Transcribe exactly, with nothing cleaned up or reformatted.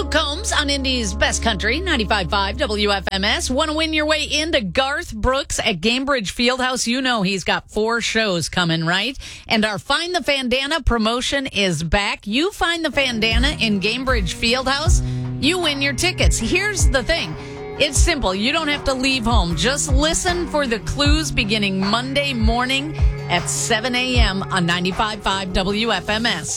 Luke Combs on Indy's Best Country, ninety-five point five W F M S. Want to win your way into Garth Brooks at Gamebridge Fieldhouse? You know he's got four shows coming, right? And our Find the Fandana promotion is back. You find the Fandana in Gamebridge Fieldhouse, you win your tickets. Here's the thing. It's simple. You don't have to leave home. Just listen for the clues beginning Monday morning at seven a.m. on ninety-five point five W F M S.